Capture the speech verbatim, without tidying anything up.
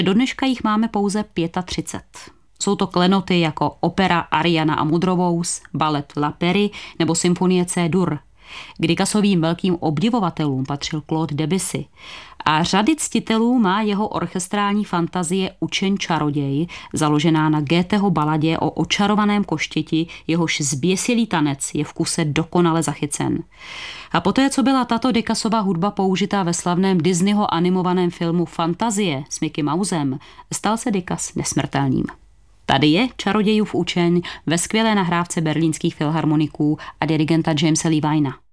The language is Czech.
Do dneška jich máme pouze třicet pět. Jsou to klenoty jako opera Ariana a Mudrovous, balet La Peri nebo symfonie C-dur. K Dickensovým velkým obdivovatelům patřil Claude Debussy a řady ctitelů má jeho orchestrální fantazie Učeň čaroděj, založená na Goetheho baladě o očarovaném koštěti, jehož zběsilý tanec je v kuse dokonale zachycen. A poté, co byla tato Dickensova hudba použitá ve slavném Disneyho animovaném filmu Fantazie s Mickey Mousem, stal se Dickens nesmrtelným. Tady je Čarodějův učeň ve skvělé nahrávce berlínských filharmoniků a dirigenta Jamesa Levina.